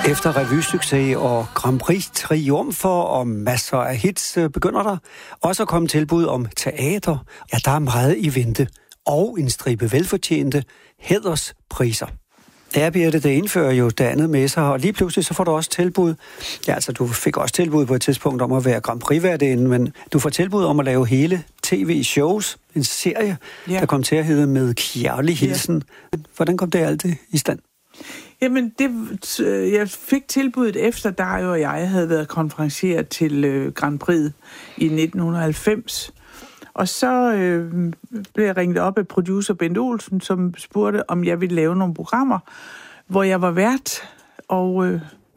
Efter revysucces og Grand Prix triumfer og masser af hits begynder der også at komme tilbud om teater. Ja, der er meget i vente. Og en stribe velfortjente hæderspriser. Ja, Birte, det indfører jo det andet med sig, og lige pludselig så får du også tilbud. Ja, altså du fik også tilbud på et tidspunkt om at være Grand Prix-værtinde, men du får tilbud om at lave hele tv-shows, en serie, der kom til at hedde Med kærlig hilsen. Hvordan kom det alt det i stand? Jamen, jeg fik tilbuddet efter dig og jeg havde været konferencieret til Grand Prix i 1990. Og så blev jeg ringet op af producer Bent Olsen, som spurgte, om jeg ville lave nogle programmer, hvor jeg var vært. Og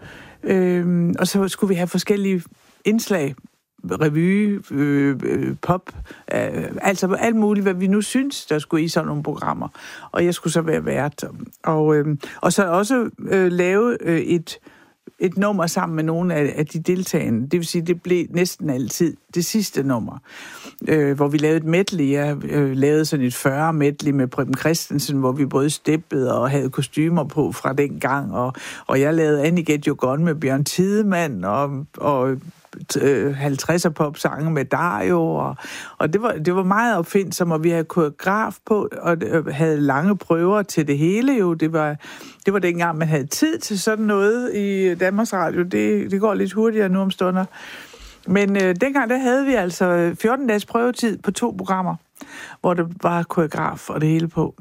så skulle vi have forskellige indslag. Revy, pop, altså alt muligt, hvad vi nu synes, der skulle i sådan nogle programmer. Og jeg skulle så være vært. Og så også lave et nummer sammen med nogle af de deltagende. Det vil sige, det blev næsten altid det sidste nummer, hvor vi lavede et medley. Jeg lavede sådan et 40 medley med Preben Christensen, hvor vi både steppede og havde kostymer på fra den gang. Og jeg lavede Annie Get Your Gun med Bjørn Tidemand og 50'er popsange med Dario, og det var meget opfindsomt, og vi havde koreograf på, og havde lange prøver til det hele jo. Det var dengang, man havde tid til sådan noget i Danmarks Radio. Det går lidt hurtigere nu om stunder. Men dengang, der havde vi altså 14 dages prøvetid på 2 programmer, hvor det var koreograf og det hele på.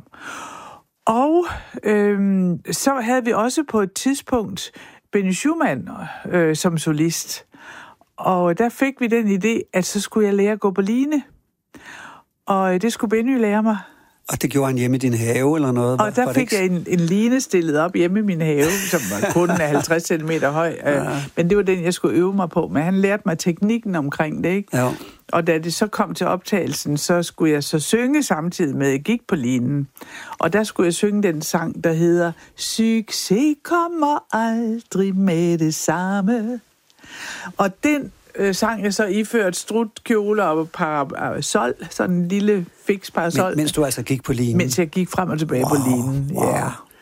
Og så havde vi også på et tidspunkt Benny Schumann som solist. Og der fik vi den idé, at så skulle jeg lære at gå på line. Og det skulle Benny lære mig. Og det gjorde han hjemme i din have eller noget? Og der fik jeg en line stillet op hjemme i min have, som var kun 50 cm høj. Men det var den, jeg skulle øve mig på. Men han lærte mig teknikken omkring det, ikke? Ja. Og da det så kom til optagelsen, så skulle jeg så synge samtidig med, at jeg gik på linen. Og der skulle jeg synge den sang, der hedder Succes kommer aldrig med det samme. Og den sang jeg så iført strutkjole og parasol, sådan en lille fix parasol. Mens du altså gik på linen? Mens jeg gik frem og tilbage på linen, ja.